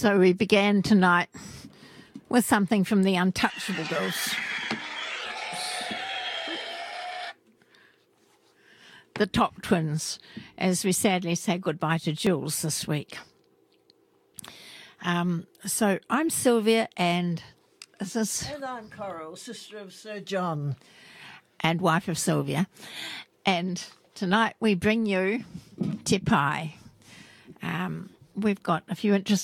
So we began tonight with something from the Untouchable Girls. The Top Twins, as we sadly say goodbye to Jules this week. So I'm Sylvia, and this is... And I'm Coral, sister of Sir John. And wife of Sylvia. And tonight we bring you Te Pai. We've got a few interesting